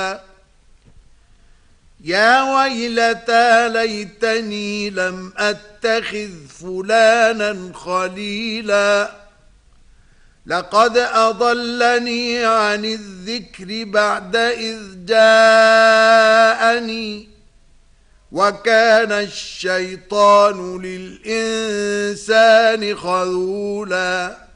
يا ويلتى ليتني لم أتخذ فلانا خليلا لقد أضلني عن الذكر بعد إذ جاءني وكان الشيطان للإنسان خذولا